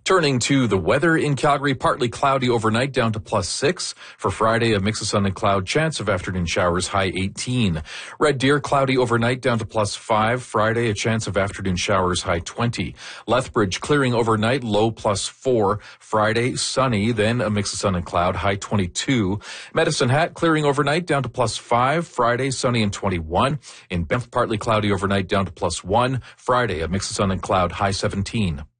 Turning to the weather in Calgary, partly cloudy overnight down to +6. For Friday, a mix of sun and cloud, chance of afternoon showers, high 18. Red Deer, cloudy overnight down to +5. Friday, a chance of afternoon showers, high 20. Lethbridge, clearing overnight, low +4. Friday, sunny, then a mix of sun and cloud, high 22. Medicine Hat, clearing overnight down to +5. Friday, sunny and 21. In Banff, partly cloudy overnight down to +1. Friday, a mix of sun and cloud, high 17.